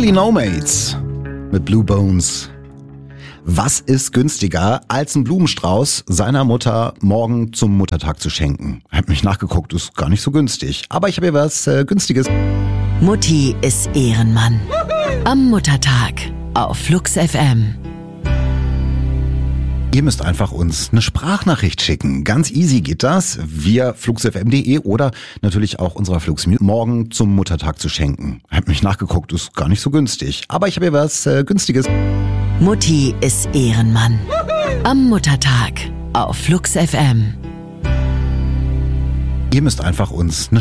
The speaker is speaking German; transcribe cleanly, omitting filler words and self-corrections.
Kylie Nomates mit Blue Bones. Was ist günstiger, als einen Blumenstrauß seiner Mutter morgen zum Muttertag zu schenken? Hab mich nachgeguckt, ist gar nicht so günstig. Aber ich habe hier was Günstiges. Mutti ist Ehrenmann. Am Muttertag auf Flux FM. Ihr müsst einfach uns eine Sprachnachricht schicken. Ganz easy geht das. Via fluxfm.de oder natürlich auch unserer Flux morgen zum Muttertag zu schenken. Hab mich nachgeguckt, ist gar nicht so günstig. Aber ich habe hier was Günstiges. Mutti ist Ehrenmann. Am Muttertag auf Flux FM. Ihr müsst einfach uns eine